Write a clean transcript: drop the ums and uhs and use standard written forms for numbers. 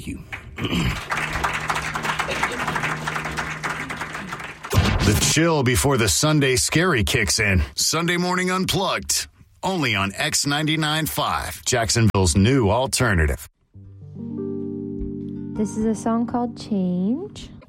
Thank you. The chill before the Sunday scary kicks in. Sunday Morning Unplugged. Only on X99.5, Jacksonville's new alternative. This is a song called Change.